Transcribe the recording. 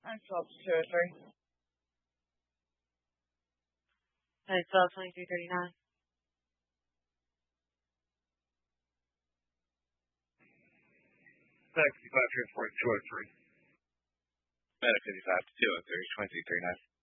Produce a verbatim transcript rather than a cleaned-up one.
I'm Phillips two oh three. Hey, twelve twenty-three thirty-nine. Medic fifty-five, transport two oh three. Medic fifty-five to two oh three, twenty-three thirty-nine.